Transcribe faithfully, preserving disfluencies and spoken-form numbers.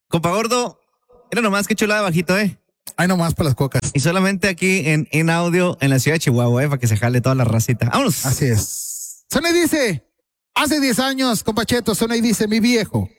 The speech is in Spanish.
Compa Gordo, era nomás que chulada bajito, ¿eh? Ay, nomás para las cocas. Y solamente aquí en, en audio en la ciudad de Chihuahua, ¿eh? Para que se jale toda la racita. ¡Vámonos! Así es. Sony dice, hace diez años, compa Cheto, Sony dice, mi viejo